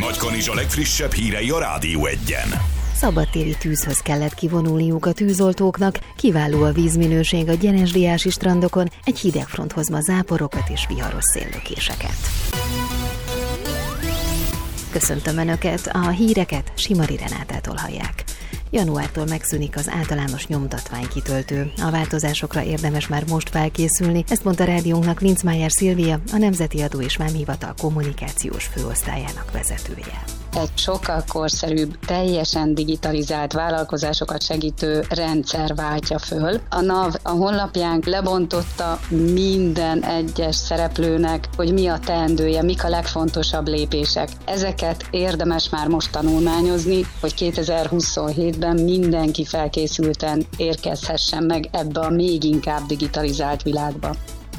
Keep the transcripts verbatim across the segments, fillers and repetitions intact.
Nagykanizsa legfrissebb hírei a Rádió Egyen. Szabadtéri tűzhöz kellett kivonulniuk a tűzoltóknak, kiváló a vízminőség a gyenesdiási strandokon, egy hideg front hoz ma záporokat és viharos széllökéseket. Köszöntöm Önöket, a híreket Simari Renátától hallják. Januártól megszűnik az általános nyomtatványkitöltő. A változásokra érdemes már most felkészülni, ezt mondta rádiónknak Linczmájer Szilvia, a Nemzeti Adó és Vámhivatal kommunikációs főosztályának vezetője. Egy sokkal korszerűbb, teljesen digitalizált vállalkozásokat segítő rendszer váltja föl. A NAV a honlapján lebontotta minden egyes szereplőnek, hogy mi a teendője, mik a legfontosabb lépések. Ezeket érdemes már most tanulmányozni, hogy kétezer-huszonhétben mindenki felkészülten érkezhessen meg ebbe a még inkább digitalizált világba.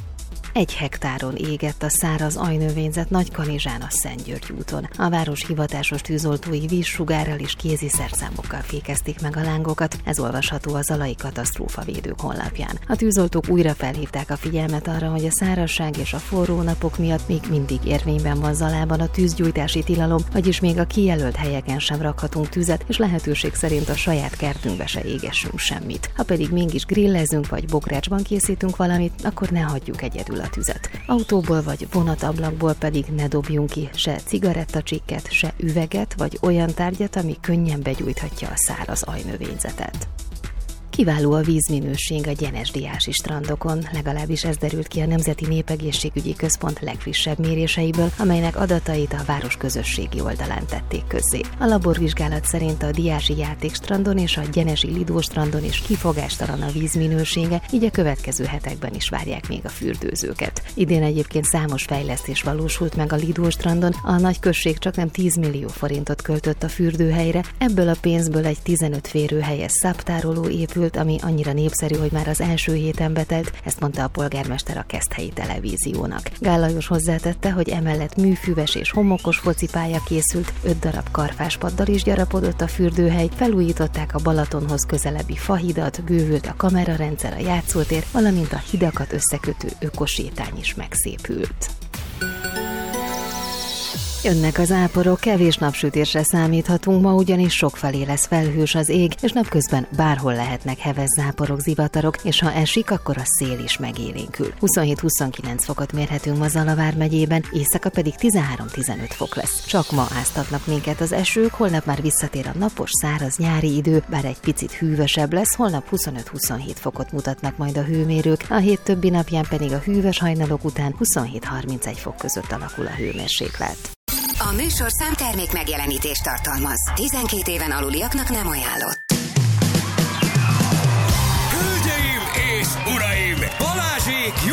Egy hektáron égett a száraz ajnövényzet Nagykanizsán a Szentgyörgy úton. A város hivatásos tűzoltói vízsugárral és kézi szerszámokkal fékezték meg a lángokat, ez olvasható a Zalai Katasztrófavédők honlapján. A tűzoltók újra felhívták a figyelmet arra, hogy a szárazság és a forró napok miatt még mindig érvényben van Zalában a tűzgyújtási tilalom, vagyis még a kijelölt helyeken sem rakhatunk tüzet, és lehetőség szerint a saját kertünkbe se égessünk semmit. Ha pedig mégis grillezünk vagy bokrácsban készítünk valamit, akkor ne hagyjuk egyedül a tüzet. Autóból vagy vonatablakból pedig ne dobjunk ki se cigarettacsikket, se üveget vagy olyan tárgyat, ami könnyen begyújthatja a száraz ajnövényzetet. Kiváló a vízminőség a gyenesdiási strandokon, legalábbis ez derült ki a Nemzeti Népegészségügyi Központ legfrissebb méréseiből, amelynek adatait a város közösségi oldalán tették közzé. A laborvizsgálat szerint a Diási Játékstrandon és a Gyenesi Lidó strandon is kifogástalan a vízminősége, így a következő hetekben is várják még a fürdőzőket. Idén egyébként számos fejlesztés valósult meg a Lidó strandon, a nagyközség csaknem tíz millió forintot költött a fürdőhelyre, ebből a pénzből egy tizenöt férőhelyes szabtároló épült, ami annyira népszerű, hogy már az első héten betelt, ezt mondta a polgármester a Keszthelyi Televíziónak. Gál Lajos hozzátette, hogy emellett műfüves és homokos focipálya készült, öt darab karfáspaddal is gyarapodott a fürdőhely, felújították a Balatonhoz közelebbi fahidat, bővült a kamerarendszer, a játszótér, valamint a hidakat összekötő ökosétány is megszépült. Jönnek az záporok, kevés napsütésre számíthatunk, ma ugyanis sokfelé lesz felhős az ég, és napközben bárhol lehetnek heves záporok, zivatarok, és ha esik, akkor a szél is megélénkül. huszonhét-huszonkilenc fokot mérhetünk ma Zala vármegyében, éjszaka pedig tizenhárom-tizenöt fok lesz. Csak ma áztatnak minket az esők, holnap már visszatér a napos, száraz nyári idő, bár egy picit hűvösebb lesz, holnap huszonöt-huszonhét fokot mutatnak majd a hőmérők, a hét többi napján pedig a hűvös hajnalok után huszonhét-harmincegy fok között alakul a hőmérséklet. A műsorszám termék megjelenítést tartalmaz. tizenkét éven aluliaknak nem ajánlott.